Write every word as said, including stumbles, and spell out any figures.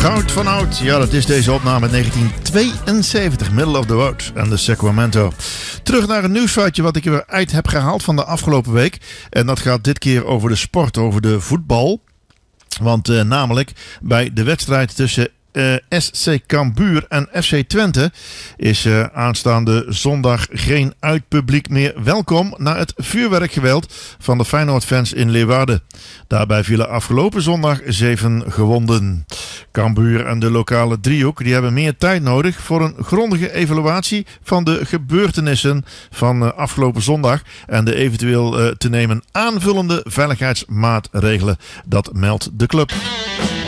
Goud van oud. Ja, dat is deze opname negentien tweeënzeventig. Middle of the Road en de Sacramento. Terug naar een nieuwsfeitje wat ik eruit heb gehaald van de afgelopen week. En dat gaat dit keer over de sport, over de voetbal. Want uh, namelijk bij de wedstrijd tussen Uh, S C Cambuur en F C Twente is uh, aanstaande zondag geen uitpubliek meer welkom na het vuurwerkgeweld van de Feyenoord-fans in Leeuwarden. Daarbij vielen afgelopen zondag zeven gewonden. Cambuur en de lokale driehoek die hebben meer tijd nodig voor een grondige evaluatie van de gebeurtenissen van uh, afgelopen zondag en de eventueel uh, te nemen aanvullende veiligheidsmaatregelen. Dat meldt de club.